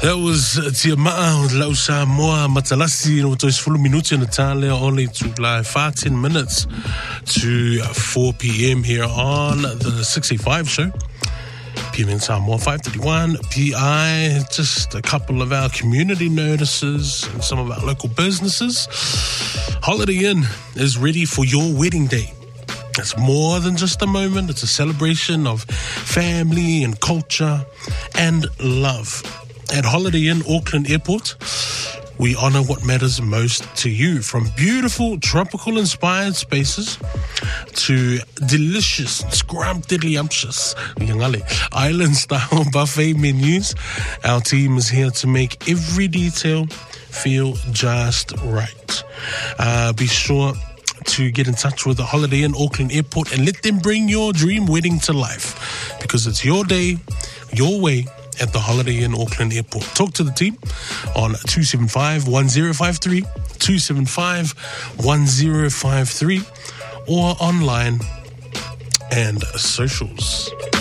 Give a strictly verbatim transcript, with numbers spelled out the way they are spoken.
That was Tia Ma'a o Lau Samoa Matalasi no tois fulu minuti na tale only to like five ten minutes to four p.m. here on the sixty-five show. P M in Samoa five thirty-one P I, just a couple of our community notices and some of our local businesses. Holiday Inn is ready for your wedding day. It's more than just a moment. It's a celebration of family and culture and love. At Holiday Inn Auckland Airport, we honour what matters most to you, from beautiful tropical-inspired spaces to delicious, scrumptious, island-style buffet menus. Our team is here to make every detail feel just right. Uh, be sure to get in touch with the Holiday Inn Auckland Airport and let them bring your dream wedding to life, because it's your day, your way, at the Holiday Inn Auckland Airport. Talk to the team on two seven five, one zero five three, two seven five, one zero five three, or online and socials.